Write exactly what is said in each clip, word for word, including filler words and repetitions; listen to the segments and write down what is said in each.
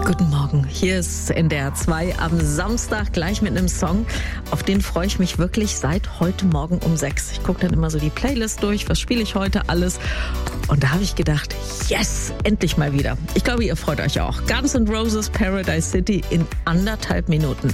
Guten Morgen, hier ist N D R zwei am Samstag gleich mit einem Song, auf den freue ich mich wirklich seit heute Morgen um sechs. Ich gucke dann immer so die Playlist durch, was spiele ich heute alles, und da habe ich gedacht, yes, endlich mal wieder. Ich glaube, ihr freut euch auch. Guns N' Roses, Paradise City in anderthalb Minuten.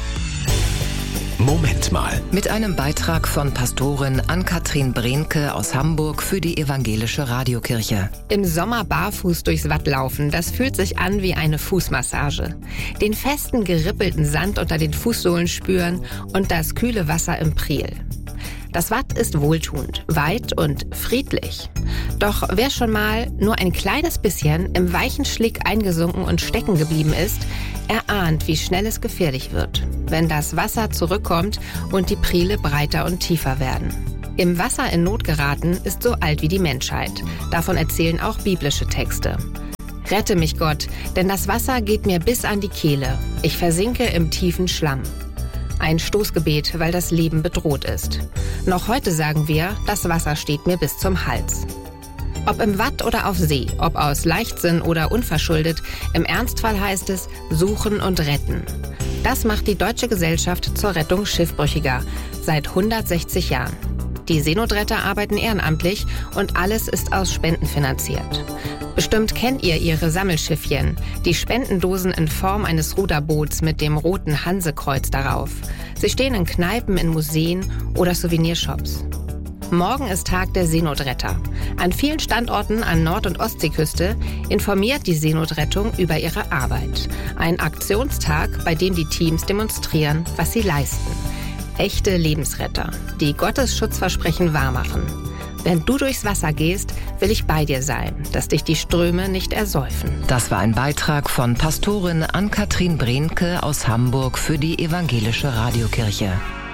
Moment mal. Mit einem Beitrag von Pastorin Ann-Kathrin Brehnke aus Hamburg für die Evangelische Radiokirche. Im Sommer barfuß durchs Watt laufen, das fühlt sich an wie eine Fußmassage. Den festen, gerippelten Sand unter den Fußsohlen spüren und das kühle Wasser im Priel. Das Watt ist wohltuend, weit und friedlich. Doch wer schon mal nur ein kleines bisschen im weichen Schlick eingesunken und stecken geblieben ist, erahnt, wie schnell es gefährlich wird, wenn das Wasser zurückkommt und die Priele breiter und tiefer werden. Im Wasser in Not geraten ist so alt wie die Menschheit. Davon erzählen auch biblische Texte. Rette mich, Gott, denn das Wasser geht mir bis an die Kehle. Ich versinke im tiefen Schlamm. Ein Stoßgebet, weil das Leben bedroht ist. Noch heute sagen wir, das Wasser steht mir bis zum Hals. Ob im Watt oder auf See, ob aus Leichtsinn oder unverschuldet, im Ernstfall heißt es suchen und retten. Das macht die Deutsche Gesellschaft zur Rettung Schiffbrüchiger seit hundertsechzig Jahren. Die Seenotretter arbeiten ehrenamtlich und alles ist aus Spenden finanziert. Bestimmt kennt ihr ihre Sammelschiffchen, die Spendendosen in Form eines Ruderboots mit dem roten Hansekreuz darauf. Sie stehen in Kneipen, in Museen oder Souvenirshops. Morgen ist Tag der Seenotretter. An vielen Standorten an Nord- und Ostseeküste informiert die Seenotrettung über ihre Arbeit. Ein Aktionstag, bei dem die Teams demonstrieren, was sie leisten. Echte Lebensretter, die Gottes Schutzversprechen wahrmachen. Wenn du durchs Wasser gehst, will ich bei dir sein, dass dich die Ströme nicht ersäufen. Das war ein Beitrag von Pastorin Ann-Kathrin Brehnke aus Hamburg für die Evangelische Radiokirche.